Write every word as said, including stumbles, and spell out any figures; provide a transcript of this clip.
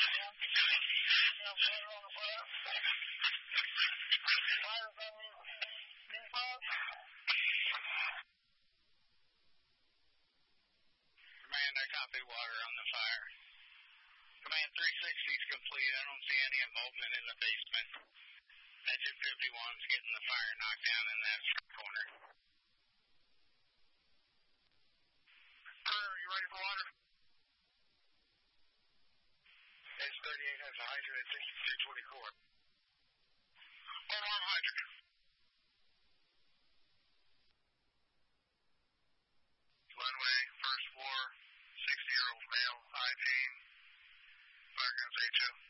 Command, I copy water on the fire. Command three sixty is complete. I don't see any involvement in the basement. Engine fifty-one is getting the fire knocked down in that corner. Sir, are you ready for water? S thirty-eight has a hydrant at sixty-two twenty-four. Hold on, hydrant. Runway, first floor, sixty-year-old male, I G, fire guns A two.